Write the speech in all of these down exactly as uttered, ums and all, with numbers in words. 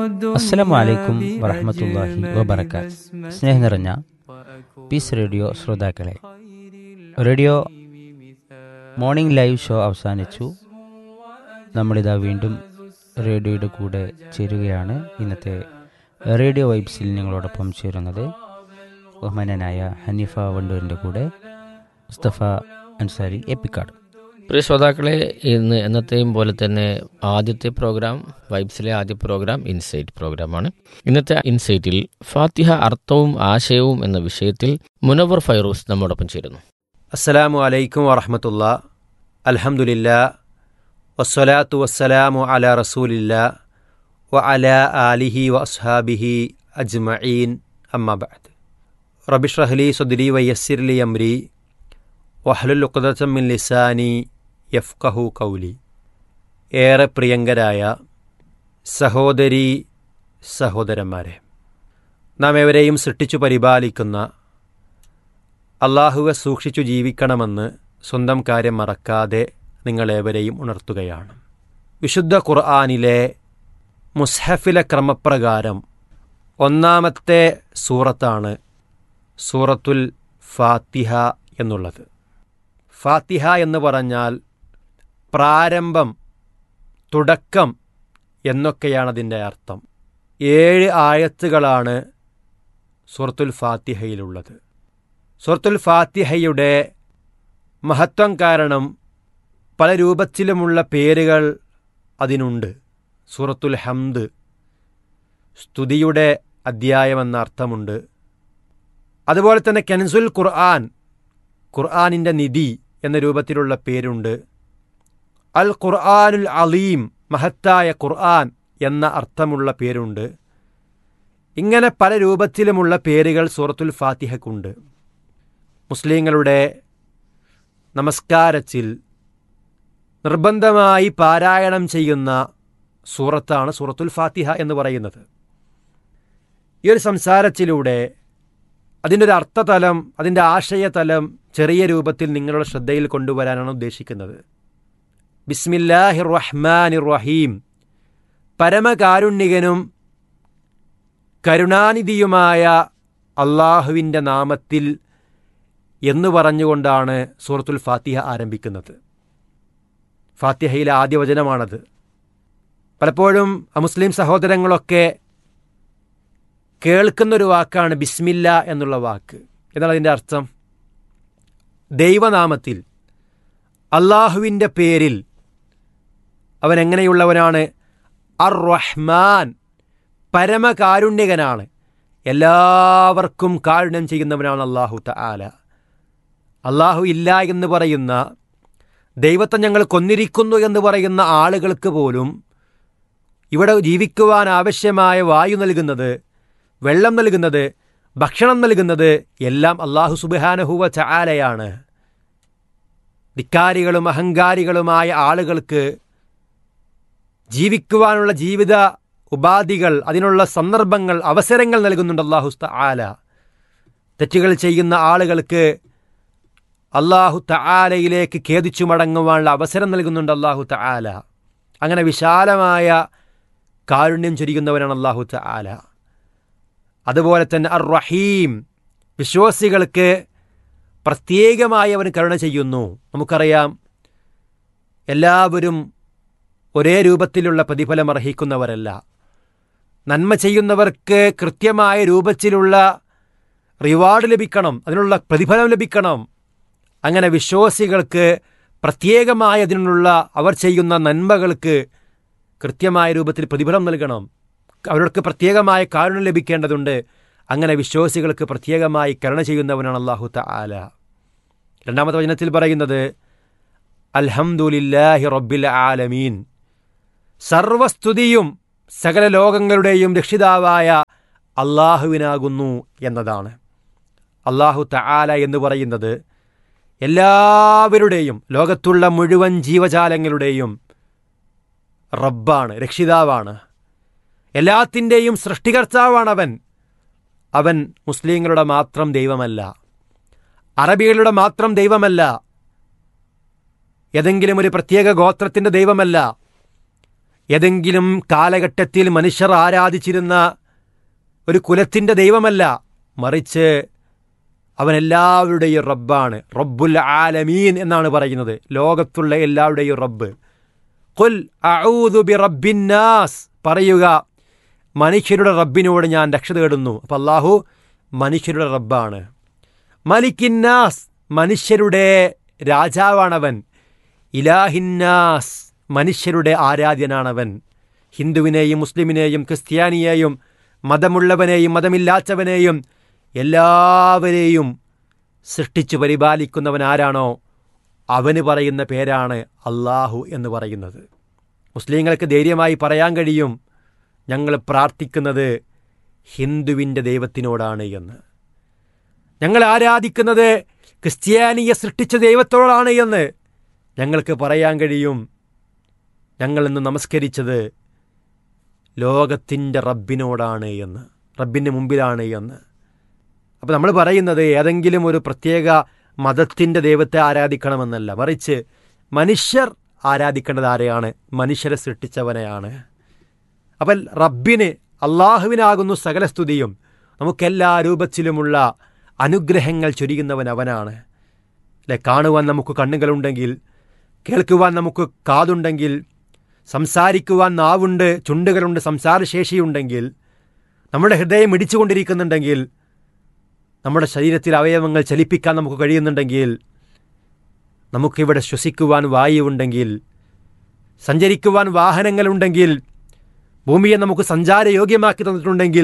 അസ്സലാമു അലൈക്കും വറഹ്മത്തുള്ളാഹി വബറകാത്ത്. സ്നേഹം നിറഞ്ഞ പീസ് റേഡിയോ ശ്രോതാക്കളെ, റേഡിയോ മോർണിംഗ് ലൈവ് ഷോ അവസാനിച്ചു. നമ്മളിതാ വീണ്ടും റേഡിയോയുടെ കൂടെ ചേരുകയാണ്. ഇന്നത്തെ റേഡിയോ വൈബ്സിൽ നിങ്ങളോടൊപ്പം ചേരുന്നത് ബഹുമാനനായ ഹനീഫ വണ്ടൂരിൻ്റെ കൂടെ മുസ്തഫ അൻസാരി എപ്പിക്കാട്. പ്രിയ ശ്രോതാക്കളെ, ഇന്ന് എന്നത്തെയും പോലെ തന്നെ ആദ്യത്തെ പ്രോഗ്രാം, വൈബ്സിലെ ആദ്യ പ്രോഗ്രാം ഇൻസൈറ്റ് പ്രോഗ്രാമാണ്. ഇന്നത്തെ ഇൻസൈറ്റിൽ ഫാത്തിഹ അർത്ഥവും ആശയവും എന്ന വിഷയത്തിൽ മുനവർ ഫൈറൂസ് നമ്മോടൊപ്പം ചേരുന്നു. അസ്സലാമു അലൈക്കും വറഹ്മത്തുള്ളാ. അൽഹംദുലില്ലാ വസ്സലാത്തു വസ്സലാമു അലാ റസൂലില്ലാ വ അലാ ആലിഹി വ അസ്ഹാബിഹി അജ്മഈൻ. അമ്മാ ബഅദ്. റബ്ബി ഇശ്റഹ് ലി സദ്രി വയസ്സിർ ലി അംരി വഹ്ലുൽ ഉഖ്ദതം മിൻ ലിസാനി യഫ്ഖഹു ഖൗലി. ഏറെ പ്രിയങ്കരായ സഹോദരീ സഹോദരന്മാരെ, നാം എവരെയും സൃഷ്ടിച്ചു പരിപാലിക്കുന്ന അള്ളാഹുവെ സൂക്ഷിച്ചു ജീവിക്കണമെന്ന് സ്വന്തം കാര്യം മറക്കാതെ നിങ്ങളേവരെയും ഉണർത്തുകയാണ്. വിശുദ്ധ ഖുർആനിലെ മുസ്ഹഫിലെ ക്രമപ്രകാരം ഒന്നാമത്തെ സൂറത്താണ് സൂറത്തുൽ ഫാത്തിഹ എന്നുള്ളത്. ഫാത്തിഹ എന്ന് പറഞ്ഞാൽ പ്രാരംഭം, തുടക്കം എന്നൊക്കെയാണതിൻ്റെ അർത്ഥം. ഏഴ് ആയത്തുകളാണ് സൂറത്തുൽ ഫാത്തിഹയിലുള്ളത്. സൂറത്തുൽ ഫാത്തിഹയുടെ മഹത്വം കാരണം പല രൂപത്തിലുമുള്ള പേരുകൾ അതിനുണ്ട്. സൂറത്തുൽ ഹംദ്, സ്തുതിയുടെ അധ്യായമെന്ന അർത്ഥമുണ്ട്. അതുപോലെ തന്നെ കൻസുൽ ഖുർആൻ, ഖുർആനിൻ്റെ നിധി എന്ന രൂപത്തിലുള്ള പേരുണ്ട്. അൽ ഖുർആനുൽ അലീം, മഹത്തായ ഖുർആൻ എന്ന അർത്ഥമുള്ള പേരുണ്ട്. ഇങ്ങനെ പല രൂപത്തിലുമുള്ള പേരുകൾ സൂറത്തുൽ ഫാത്തിഹക്കുണ്ട്. മുസ്ലിങ്ങളുടെ നമസ്കാരത്തിൽ നിർബന്ധമായി പാരായണം ചെയ്യുന്ന സൂറത്താണ് സൂറത്തുൽ ഫാത്തിഹ എന്ന് പറയുന്നത്. ഈ ഒരു സംസാരത്തിലൂടെ അതിൻ്റെ ഒരു അർത്ഥതലം, അതിൻ്റെ ആശയതലം ചെറിയ രൂപത്തിൽ നിങ്ങളുടെ ശ്രദ്ധയിൽ കൊണ്ടുവരാനാണ് ഉദ്ദേശിക്കുന്നത്. ബിസ്മില്ലാഹിർ റഹ്മാനിർ റഹീം, പരമകാരുണ്യകനും കരുണാനിധിയുമായ അള്ളാഹുവിൻ്റെ നാമത്തിൽ എന്ന് പറഞ്ഞുകൊണ്ടാണ് സൂറത്തുൽ ഫാത്തിഹ ആരംഭിക്കുന്നത്. ഫാത്തിഹയിലെ ആദ്യ വചനമാണത്. പലപ്പോഴും അമുസ്ലിം സഹോദരങ്ങളൊക്കെ കേൾക്കുന്നൊരു വാക്കാണ് ബിസ്മില്ല എന്നുള്ള വാക്ക്. എന്നാൽ അതിൻ്റെ അർത്ഥം ദൈവനാമത്തിൽ, അള്ളാഹുവിൻ്റെ പേരിൽ. അവൻ എങ്ങനെയുള്ളവനാണ്? അർ റഹ്മാൻ, പരമകാരുണ്യകനാണ്, എല്ലാവർക്കും കാരുണ്യം ചെയ്യുന്നവനാണ് അള്ളാഹു തആല. അള്ളാഹു ഇല്ല എന്ന് പറയുന്ന, ദൈവത്തെ ഞങ്ങൾ കൊന്നിരിക്കുന്നു എന്ന് പറയുന്ന ആളുകൾക്ക് പോലും ഇവിടെ ജീവിക്കുവാൻ ആവശ്യമായ വായു നൽകുന്നത്, വെള്ളം നൽകുന്നത്, ഭക്ഷണം നൽകുന്നത് എല്ലാം അള്ളാഹു സുബ്ഹാനഹു വ തആലയാണ്. ധിക്കാരികളും അഹങ്കാരികളുമായ ആളുകൾക്ക് ജീവിക്കുവാനുള്ള ജീവിത ഉപാധികൾ, അതിനുള്ള സന്ദർഭങ്ങൾ, അവസരങ്ങൾ നൽകുന്നുണ്ട് അള്ളാഹു തആല. തെറ്റുകൾ ചെയ്യുന്ന ആളുകൾക്ക് അള്ളാഹു തആലയിലേക്ക് ഖേദിച്ചു മടങ്ങുവാനുള്ള അവസരം നൽകുന്നുണ്ട് അള്ളാഹു തആല. അങ്ങനെ വിശാലമായ കാരുണ്യം ചൊരിയുന്നവനാണ് അള്ളാഹു തആല. അതുപോലെ തന്നെ അർ റഹീം, വിശ്വാസികൾക്ക് പ്രത്യേകമായി അവൻ കരുണ ചെയ്യുന്നു. നമുക്കറിയാം, എല്ലാവരും ഒരേ രൂപത്തിലുള്ള പ്രതിഫലം അർഹിക്കുന്നവരല്ല. നന്മ ചെയ്യുന്നവർക്ക് കൃത്യമായ രൂപത്തിലുള്ള റിവാർഡ് ലഭിക്കണം, അതിനുള്ള പ്രതിഫലം ലഭിക്കണം. അങ്ങനെ വിശ്വാസികൾക്ക് പ്രത്യേകമായ അതിനുള്ള, അവർ ചെയ്യുന്ന നന്മകൾക്ക് കൃത്യമായ രൂപത്തിൽ പ്രതിഫലം നൽകണം. അവർക്ക് പ്രത്യേകമായ കാരുണ്യം ലഭിക്കേണ്ടതുണ്ട്. അങ്ങനെ വിശ്വാസികൾക്ക് പ്രത്യേകമായി കരുണ ചെയ്യുന്നവനാണ് അല്ലാഹു തആല. രണ്ടാമത്തെ വചനത്തിൽ പറയുന്നത് അൽഹംദുലില്ലാഹി റബ്ബിൽ ആലമീൻ, സർവസ്തുതിയും സകല ലോകങ്ങളുടെയും രക്ഷിതാവായ അള്ളാഹുവിനാകുന്നു എന്നതാണ്. അല്ലാഹു തആല എന്ന് പറയുന്നത് എല്ലാവരുടെയും, ലോകത്തുള്ള മുഴുവൻ ജീവജാലങ്ങളുടെയും റബ്ബാണ്, രക്ഷിതാവാണ്, എല്ലാത്തിൻ്റെയും സൃഷ്ടികർത്താവാണവൻ. അവൻ മുസ്ലിങ്ങളുടെ മാത്രം ദൈവമല്ല, അറബികളുടെ മാത്രം ദൈവമല്ല, ഏതെങ്കിലും ഒരു പ്രത്യേക ഗോത്രത്തിൻ്റെ ദൈവമല്ല. ഏതെങ്കിലും കാലഘട്ടത്തിൽ മനുഷ്യർ ആരാധിച്ചിരുന്ന ഒരു കുലത്തിൻ്റെ ദൈവമല്ല, മറിച്ച് അവൻ എല്ലാവരുടെയും റബ്ബാണ്. റബ്ബുൽ ആലമീൻ എന്നാണ് പറയുന്നത്, ലോകത്തുള്ള എല്ലാവരുടെയും റബ്ബ്. ഖുൽ അഊദു ബി റബ്ബിന്നാസ്, പറയുക മനുഷ്യരുടെ റബ്ബിനോട് ഞാൻ രക്ഷ തേടുന്നു. അപ്പം അല്ലാഹു മനുഷ്യരുടെ റബ്ബാണ്. മലിക്കിന്നാസ്, മനുഷ്യരുടെ രാജാവാണവൻ. ഇലാഹിന്നാസ്, മനുഷ്യരുടെ ആരാധ്യനാണവൻ. ഹിന്ദുവിനെയും മുസ്ലിമിനെയും ക്രിസ്ത്യാനിയെയും മതമുള്ളവനെയും മതമില്ലാത്തവനെയും എല്ലാവരെയും സൃഷ്ടിച്ചു പരിപാലിക്കുന്നവൻ ആരാണോ അവന് പറയുന്ന പേരാണ് അള്ളാഹു എന്ന് പറയുന്നത്. മുസ്ലിങ്ങൾക്ക് ധൈര്യമായി പറയാൻ കഴിയും, ഞങ്ങൾ പ്രാർത്ഥിക്കുന്നത് ഹിന്ദുവിൻ്റെ ദൈവത്തിനോടാണ് എന്ന്, ഞങ്ങൾ ആരാധിക്കുന്നത് ക്രിസ്ത്യാനിയെ സൃഷ്ടിച്ച ദൈവത്തോടാണ് എന്ന് ഞങ്ങൾക്ക് പറയാൻ കഴിയും. ഞങ്ങൾ ഇന്ന് നമസ്കരിച്ചത് ലോകത്തിൻ്റെ റബ്ബിനോടാണ് എന്ന്, റബ്ബിൻ്റെ മുമ്പിലാണ് എന്ന്. അപ്പോൾ നമ്മൾ പറയുന്നത് ഏതെങ്കിലും ഒരു പ്രത്യേക മതത്തിൻ്റെ ദൈവത്തെ ആരാധിക്കണമെന്നല്ല, മറിച്ച് മനുഷ്യർ ആരാധിക്കേണ്ടത് ആരെയാണ്? മനുഷ്യരെ സൃഷ്ടിച്ചവനെയാണ്. അപ്പം റബ്ബിന്, അള്ളാഹുവിനാകുന്നു സകല സ്തുതിയും. നമുക്കെല്ലാ രൂപത്തിലുമുള്ള അനുഗ്രഹങ്ങൾ ചൊരിയുന്നവൻ അവനാണ്. അല്ലെ, കാണുവാൻ നമുക്ക് കണ്ണുകളുണ്ടെങ്കിൽ, കേൾക്കുവാൻ നമുക്ക് കാതുണ്ടെങ്കിൽ, സംസാരിക്കുവാൻ നാവുണ്ട്, ചുണ്ടുകളുണ്ട്, സംസാരശേഷിയുണ്ടെങ്കിൽ, നമ്മുടെ ഹൃദയം ഇടിച്ചുകൊണ്ടിരിക്കുന്നുണ്ടെങ്കിൽ, നമ്മുടെ ശരീരത്തിൽ അവയവങ്ങൾ ചലിപ്പിക്കാൻ നമുക്ക് കഴിയുന്നുണ്ടെങ്കിൽ, നമുക്കിവിടെ ശ്വസിക്കുവാൻ വായുവുണ്ടെങ്കിൽ, സഞ്ചരിക്കുവാൻ വാഹനങ്ങളുണ്ടെങ്കിൽ, ഭൂമിയെ നമുക്ക് സഞ്ചാരയോഗ്യമാക്കി തന്നിട്ടുണ്ടെങ്കിൽ,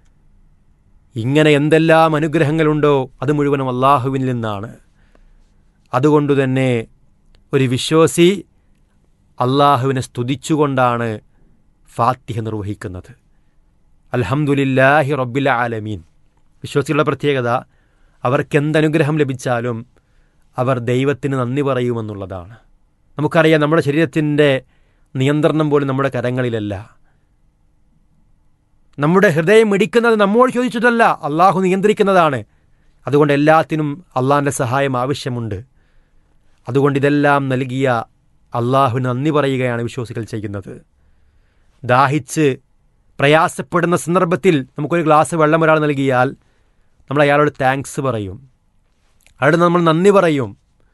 ഇങ്ങനെ എന്തെല്ലാം അനുഗ്രഹങ്ങളുണ്ടോ അത് മുഴുവനും അള്ളാഹുവിൽ നിന്നാണ്. അതുകൊണ്ടുതന്നെ ഒരു വിശ്വാസി അള്ളാഹുവിനെ സ്തുതിച്ചുകൊണ്ടാണ് ഫാത്തിഹ നിർവഹിക്കുന്നത്. അൽഹംദുലില്ലാഹി റബ്ബിൽ ആലമീൻ. വിശ്വാസികളുടെ പ്രത്യേകത, അവർക്ക് എന്തനുഗ്രഹം ലഭിച്ചാലും അവർ ദൈവത്തിന് നന്ദി പറയുമെന്നുള്ളതാണ്. നമുക്കറിയാം, നമ്മുടെ ശരീരത്തിൻ്റെ നിയന്ത്രണം പോലും നമ്മുടെ കരങ്ങളിലല്ല. നമ്മുടെ ഹൃദയം ഇടിക്കുന്നത് നമ്മോട് ചോദിച്ചിട്ടല്ല, അള്ളാഹു നിയന്ത്രിക്കുന്നതാണ്. അതുകൊണ്ട് എല്ലാത്തിനും അള്ളാഹിൻ്റെ സഹായം ആവശ്യമുണ്ട്. അതുകൊണ്ട് ഇതെല്ലാം നൽകിയ അള്ളാഹുവിന് നന്ദി പറയുകയാണ് വിശ്വാസികൾ ചെയ്യുന്നത്. ദാഹിച്ച് പ്രയാസപ്പെടുന്ന സന്ദർഭത്തിൽ നമുക്കൊരു ഗ്ലാസ് വെള്ളം ഒരാൾ നൽകിയാൽ നമ്മൾ അയാളോട് താങ്ക്സ് പറയും, അയാളോട് നമ്മൾ നന്ദി പറയും.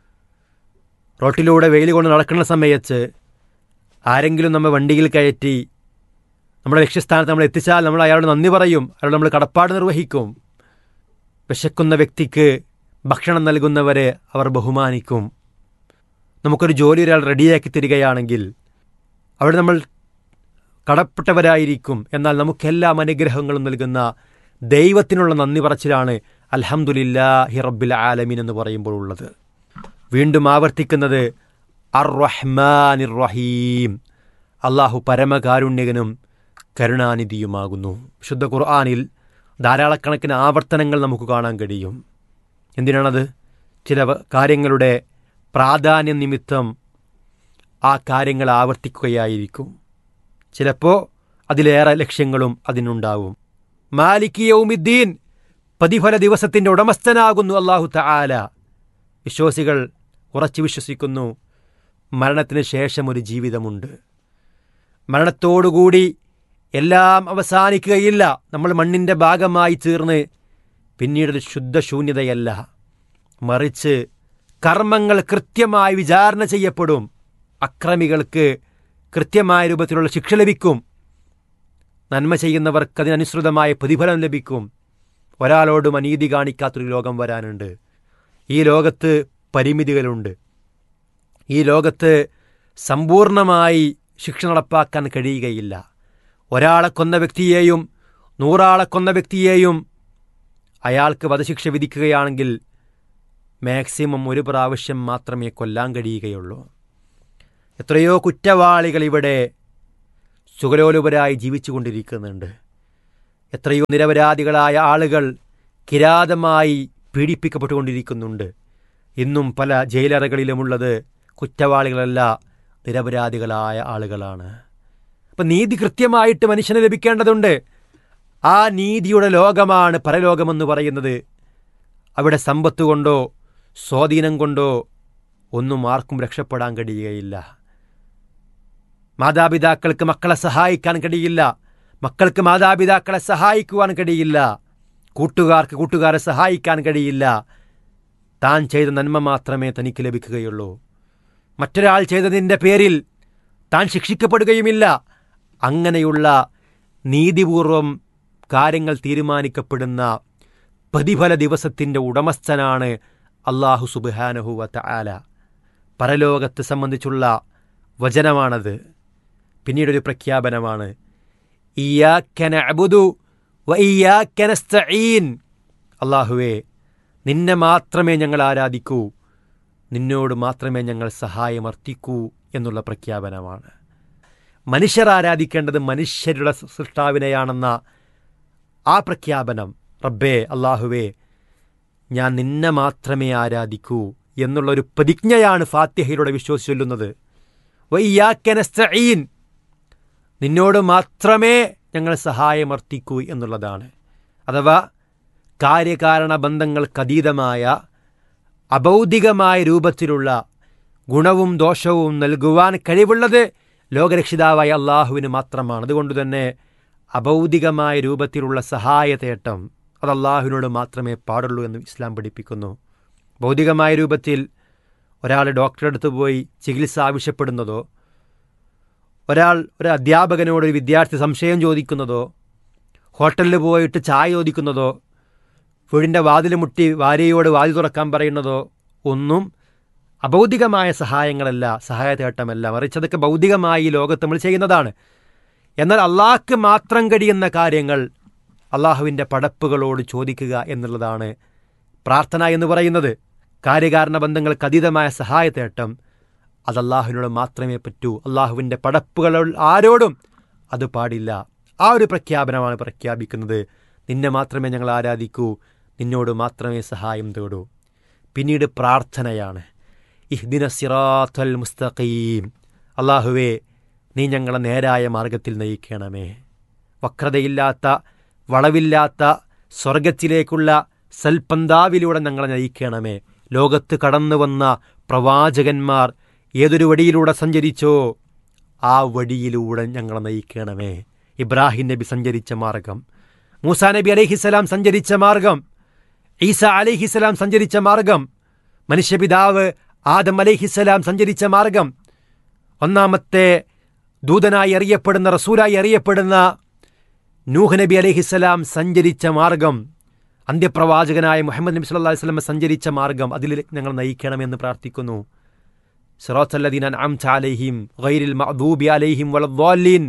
റോട്ടിലൂടെ വെയിൽ കൊണ്ട് നടക്കുന്ന സമയത്ത് ആരെങ്കിലും നമ്മൾ വണ്ടിയിൽ കയറ്റി നമ്മുടെ ലക്ഷ്യസ്ഥാനത്ത് നമ്മൾ എത്തിച്ചാൽ നമ്മൾ അയാളോട് നന്ദി പറയും, അയാളോട് നമ്മൾ കടപ്പാട് നിർവഹിക്കും. വിശക്കുന്ന വ്യക്തിക്ക് ഭക്ഷണം നൽകുന്നവരെ അവർ ബഹുമാനിക്കും. നമുക്കൊരു ജോലി ഒരാൾ റെഡിയാക്കി തരികയാണെങ്കിൽ അവിടെ നമ്മൾ കടപ്പെട്ടവരായിരിക്കും. എന്നാൽ നമുക്കെല്ലാം അനുഗ്രഹങ്ങളും നൽകുന്ന ദൈവത്തിനുള്ള നന്ദി പറച്ചിലാണ് അൽഹംദുലില്ലാഹി റബ്ബിൽ ആലമീൻ എന്ന് പറയുമ്പോൾ ഉള്ളത്. വീണ്ടും ആവർത്തിക്കുന്നത് അർ റഹ്മാനിർ റഹീം, അള്ളാഹു പരമകാരുണ്യകനും കരുണാനിധിയുമാകുന്നു. വിശുദ്ധ ഖുർആനിൽ ധാരാളക്കണക്കിന് ആവർത്തനങ്ങൾ നമുക്ക് കാണാൻ കഴിയും. എന്തിനാണത്? ചില കാര്യങ്ങളുടെ പ്രാധാന്യ നിമിത്തം ആ കാര്യങ്ങൾ ആവർത്തിക്കുകയായിരിക്കും. ചിലപ്പോൾ അതിലേറെ ലക്ഷ്യങ്ങളും അതിനുണ്ടാവും. മാലിക് യൗമിദ്ദീൻ, പ്രതിഫല ദിവസത്തിൻ്റെ ഉടമസ്ഥനാകുന്നു അല്ലാഹു തആല. വിശ്വാസികൾ ഉറച്ചു വിശ്വസിക്കുന്നു മരണത്തിന് ശേഷം ഒരു ജീവിതമുണ്ട്. മരണത്തോടുകൂടി എല്ലാം അവസാനിക്കുകയില്ല. നമ്മൾ മണ്ണിൻ്റെ ഭാഗമായി തീർന്ന് പിന്നീടൊരു ശുദ്ധശൂന്യതയല്ല, മറിച്ച് കർമ്മങ്ങൾ കൃത്യമായി വിചാരണ ചെയ്യപ്പെടും. അക്രമികൾക്ക് കൃത്യമായ രൂപത്തിലുള്ള ശിക്ഷ ലഭിക്കും. നന്മ ചെയ്യുന്നവർക്ക് അതിനനുസൃതമായ പ്രതിഫലം ലഭിക്കും. ഒരാളോടും അനീതി കാണിക്കാത്തൊരു ലോകം വരാനുണ്ട്. ഈ ലോകത്ത് പരിമിതികളുണ്ട്. ഈ ലോകത്ത് സമ്പൂർണമായി ശിക്ഷ നടപ്പാക്കാൻ കഴിയുകയില്ല. ഒരാളെ കൊന്ന വ്യക്തിയെയും നൂറാളെ കൊന്ന വ്യക്തിയെയും അയാൾക്ക് വധശിക്ഷ വിധിക്കുകയാണെങ്കിൽ മാക്സിമം ഒരു പ്രാവശ്യം മാത്രമേ കൊല്ലാൻ കഴിയുകയുള്ളൂ. എത്രയോ കുറ്റവാളികൾ ഇവിടെ സുഖലോലുപരായി ജീവിച്ചു കൊണ്ടിരിക്കുന്നുണ്ട്. എത്രയോ നിരപരാധികളായ ആളുകൾ കിരാതമായി പീഡിപ്പിക്കപ്പെട്ടുകൊണ്ടിരിക്കുന്നുണ്ട്. ഇന്നും പല ജയിലറകളിലുമുള്ളത് കുറ്റവാളികളല്ല, നിരപരാധികളായ ആളുകളാണ്. അപ്പം നീതി കൃത്യമായിട്ട് മനുഷ്യന് ലഭിക്കേണ്ടതുണ്ട്. ആ നീതിയുടെ ലോകമാണ് പരലോകമെന്ന് പറയുന്നത്. അവിടെ സമ്പത്ത് കൊണ്ടോ സ്വാധീനം കൊണ്ടോ ഒന്നും ആർക്കും രക്ഷപ്പെടാൻ കഴിയുകയില്ല. മാതാപിതാക്കൾക്ക് മക്കളെ സഹായിക്കാൻ കഴിയില്ല, മക്കൾക്ക് മാതാപിതാക്കളെ സഹായിക്കുവാൻ കഴിയില്ല, കൂട്ടുകാർക്ക് കൂട്ടുകാരെ സഹായിക്കാൻ കഴിയില്ല. താൻ ചെയ്ത നന്മ മാത്രമേ തനിക്ക് ലഭിക്കുകയുള്ളൂ. മറ്റൊരാൾ ചെയ്തതിൻ്റെ പേരിൽ താൻ ശിക്ഷിക്കപ്പെടുകയുമില്ല. അങ്ങനെയുള്ള നീതിപൂർവം കാര്യങ്ങൾ തീരുമാനിക്കപ്പെടുന്ന പ്രതിഫല ദിവസത്തിൻ്റെ ഉടമസ്ഥനാണ് അല്ലാഹു സുബ്ഹാനഹു വ തആല. പരലോകത്തെ സംബന്ധിച്ചുള്ള വചനമാണത്. പിന്നീടൊരു പ്രഖ്യാപനമാണ്, ഇയ്യാക നഅ്ബുദു വ ഇയ്യാക നസ്തഈൻ. അല്ലാഹുവേ, നിന്നെ മാത്രമേ ഞങ്ങൾ ആരാധിക്കൂ, നിന്നോട് മാത്രമേ ഞങ്ങൾ സഹായമർത്ഥിക്കൂ എന്നുള്ള പ്രഖ്യാപനമാണ്. മനുഷ്യർ ആരാധിക്കേണ്ടത് മനുഷ്യരുടെ സൃഷ്ടാവിനെയാണെന്ന ആ പ്രഖ്യാപനം, റബ്ബേ അല്ലാഹുവേ ഞാൻ നിന്നെ മാത്രമേ ആരാധിക്കൂ എന്നുള്ളൊരു പ്രതിജ്ഞയാണ് ഫാത്തിഹയിലൂടെ വിശ്വസിച്ച് ചൊല്ലുന്നത്. വ ഇയ്യാക നസ്തഈൻ, നിന്നോട് മാത്രമേ ഞങ്ങൾ സഹായമർത്ഥിക്കൂ എന്നുള്ളതാണ്. അഥവാ കാര്യകാരണ ബന്ധങ്ങൾക്കതീതമായ അഭൗതികമായ രൂപത്തിലുള്ള ഗുണവും ദോഷവും നൽകുവാൻ കഴിവുള്ളത് ലോകരക്ഷിതാവായ അള്ളാഹുവിന് മാത്രമാണ്. അതുകൊണ്ട് തന്നെ അഭൗതികമായ രൂപത്തിലുള്ള സഹായതേട്ടം അത് അള്ളാഹുവിനോട് മാത്രമേ പാടുള്ളൂ എന്ന് ഇസ്ലാം പഠിപ്പിക്കുന്നു. ഭൗതികമായ രൂപത്തിൽ ഒരാൾ ഡോക്ടറെ അടുത്ത് പോയി ചികിത്സ ആവശ്യപ്പെടുന്നതോ, ഒരാൾ ഒരു അധ്യാപകനോട് ഒരു വിദ്യാർത്ഥി സംശയം ചോദിക്കുന്നതോ, ഹോട്ടലിൽ പോയിട്ട് ചായ ചോദിക്കുന്നതോ, വീടിൻ്റെ വാതിൽ മുട്ടി ഭാര്യയോട് വാതിൽ തുറക്കാൻ പറയുന്നതോ ഒന്നും അഭൗതികമായ സഹായങ്ങളല്ല, സഹായതേട്ടമല്ല. മറിച്ച് അതൊക്കെ ഭൗതികമായി ഈ ലോകത്ത് നമ്മൾ ചെയ്യുന്നതാണ്. എന്നാൽ അള്ളാഹ്ക്ക് മാത്രം കഴിയുന്ന കാര്യങ്ങൾ അള്ളാഹുവിൻ്റെ പടപ്പുകളോട് ചോദിക്കുക എന്നുള്ളതാണ് പ്രാർത്ഥന എന്ന് പറയുന്നത്. കാര്യകാരണ ബന്ധങ്ങൾക്ക് അതീതമായ സഹായതേട്ടം അത് അള്ളാഹുവിനോട് മാത്രമേ പറ്റൂ. അള്ളാഹുവിൻ്റെ പടപ്പുകൾ ആരോടും അത് പാടില്ല. ആ ഒരു പ്രഖ്യാപനമാണ് പ്രഖ്യാപിക്കുന്നത്. നിന്നെ മാത്രമേ ഞങ്ങൾ ആരാധിക്കൂ, നിന്നോട് മാത്രമേ സഹായം തേടൂ. പിന്നീട് പ്രാർത്ഥനയാണ്, ഇഹ്ദിന സിറാത്തൽ മുസ്തഖീം. അള്ളാഹുവേ, നീ ഞങ്ങളെ നേരായ മാർഗത്തിൽ നയിക്കണമേ. വക്രതയില്ലാത്ത, വളവില്ലാത്ത സ്വർഗത്തിലേക്കുള്ള സൽപന്താവിലൂടെ ഞങ്ങളെ നയിക്കണമേ. ലോകത്ത് കടന്നു വന്ന പ്രവാചകന്മാർ ഏതൊരു വഴിയിലൂടെ സഞ്ചരിച്ചോ ആ വഴിയിലൂടെ ഞങ്ങളെ നയിക്കണമേ. ഇബ്രാഹിം നബി സഞ്ചരിച്ച മാർഗം, മൂസാ നബി അലൈഹിസ്സലാം സഞ്ചരിച്ച മാർഗം, ഈസ അലൈഹിസ്സലാം സഞ്ചരിച്ച മാർഗം, മനുഷ്യപിതാവ് ആദം അലൈഹിസ്സലാം സഞ്ചരിച്ച മാർഗം, ഒന്നാമത്തെ ദൂതനായി അറിയപ്പെടുന്ന, റസൂലായി അറിയപ്പെടുന്ന നൂഹ് നബി അലൈഹിസ്സലാം സഞ്ചരിച്ച മാർഗം, അന്ത്യപ്രവാചകനായ മുഹമ്മദ് നബി സല്ലല്ലാഹു അലൈഹി വസല്ലം സഞ്ചരിച്ച മാർഗം, അതിൽ ഞങ്ങൾ നയിക്കണമെന്ന് പ്രാർത്ഥിക്കുന്നു. സിറാത്തല്ലദീന അൻഅംത അലൈഹിം ഗൈറിൽ മഗ്ദൂബി അലൈഹിം വലദ്ദാലിൻ.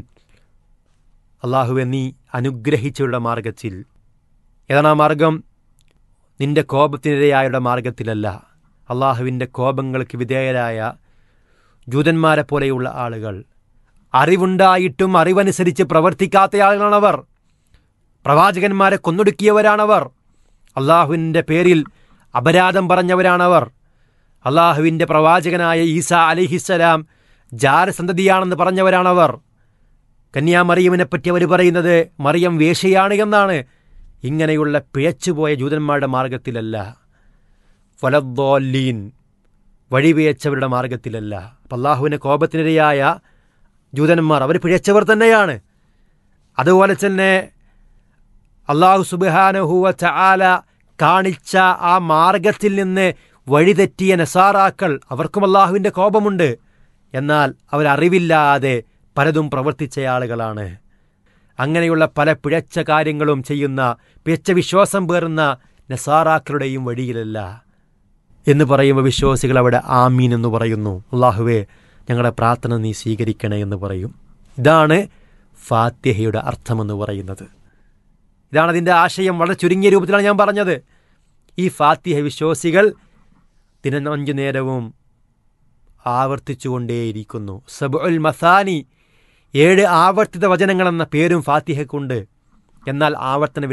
അല്ലാഹുവേ, നീ അനുഗ്രഹിച്ചവരുടെ മാർഗത്തിൽ. ഏതാണ് ആ മാർഗം? നിന്റെ കോപത്തിനിരയായുടെ മാർഗത്തിലല്ല. അള്ളാഹുവിൻ്റെ കോപങ്ങൾക്ക് വിധേയരായ ജൂതന്മാരെ പോലെയുള്ള ആളുകൾ, അറിവുണ്ടായിട്ടും അറിവനുസരിച്ച് പ്രവർത്തിക്കാത്ത ആളുകളാണവർ. പ്രവാചകന്മാരെ കൊന്നൊടുക്കിയവരാണവർ. അള്ളാഹുവിൻ്റെ പേരിൽ അപരാധം പറഞ്ഞവരാണവർ. അള്ളാഹുവിൻ്റെ പ്രവാചകനായ ഈസാ അലൈഹിസ്സലാം ജാരസന്തതിയാണെന്ന് പറഞ്ഞവരാണവർ. കന്യാമറിയമിനെപ്പറ്റി അവർ പറയുന്നത് മറിയം വേശ്യയാണ് എന്നാണ്. ഇങ്ങനെയുള്ള പിഴച്ചുപോയ ജൂതന്മാരുടെ മാർഗത്തിലല്ല, വലദ്ദാലീൻ വഴിപിഴച്ചവരുടെ മാർഗത്തിലല്ല. അപ്പം അള്ളാഹുവിൻ്റെ കോപത്തിനിരയായ ജൂതന്മാർ അവർ പിഴച്ചവർ തന്നെയാണ്. അതുപോലെ തന്നെ അള്ളാഹു സുബ്ഹാനഹു വ തആല കാണിച്ച ആ മാർഗത്തിൽ നിന്ന് വഴിതെറ്റിയ നസാറാക്കൾ, അവർക്കും അള്ളാഹുവിൻ്റെ കോപമുണ്ട്. എന്നാൽ അവരറിവില്ലാതെ പലതും പ്രവർത്തിച്ച ആളുകളാണ്. അങ്ങനെയുള്ള പല പിഴച്ച കാര്യങ്ങളും ചെയ്യുന്ന, പിഴച്ച വിശ്വാസം പേറുന്ന നസാറാക്കളുടെയും വഴിയിലല്ല എന്ന് പറയുമ്പോൾ വിശ്വാസികൾ അവിടെ ആമീൻ എന്ന് പറയുന്നു. അല്ലാഹുവേ, ഞങ്ങളുടെ പ്രാർത്ഥന നീ സ്വീകരിക്കണേ എന്ന് പറയും. ഇതാണ് ഫാത്തിഹയുടെ അർത്ഥമെന്ന് പറയുന്നത്. ഇതാണ് അതിൻ്റെ ആശയം. വളരെ ചുരുങ്ങിയ രൂപത്തിലാണ് ഞാൻ പറഞ്ഞത്. ഈ ഫാത്തിഹ വിശ്വാസികൾ ദിനം അഞ്ചു നേരവും ആവർത്തിച്ചുകൊണ്ടേയിരിക്കുന്നു. സബ്ഉൽ മസാനി, ഏഴ് ആവർത്തിത വചനങ്ങളെന്ന പേരും ഫാത്തിഹയ്ക്കുണ്ട്. എന്നാൽ ആവർത്തന